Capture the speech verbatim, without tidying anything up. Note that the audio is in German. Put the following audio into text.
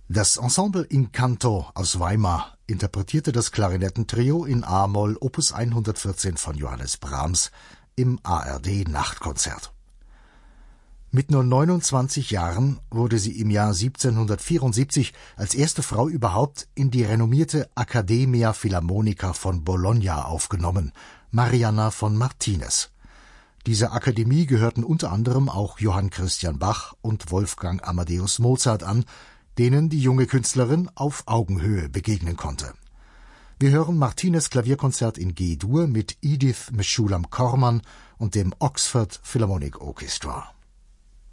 Das Ensemble Incanto aus Weimar interpretierte das Klarinettentrio in A-Moll Opus hundertvierzehn von Johannes Brahms im A R D-Nachtkonzert. Mit nur neunundzwanzig Jahren wurde sie im Jahr siebzehnhundertvierundsiebzig als erste Frau überhaupt in die renommierte Accademia Philharmonica von Bologna aufgenommen, Marianna von Martinez. Dieser Akademie gehörten unter anderem auch Johann Christian Bach und Wolfgang Amadeus Mozart an, denen die junge Künstlerin auf Augenhöhe begegnen konnte. Wir hören Martinez Klavierkonzert in G-Dur mit Edith Meshulam Korman und dem Oxford Philharmonic Orchestra.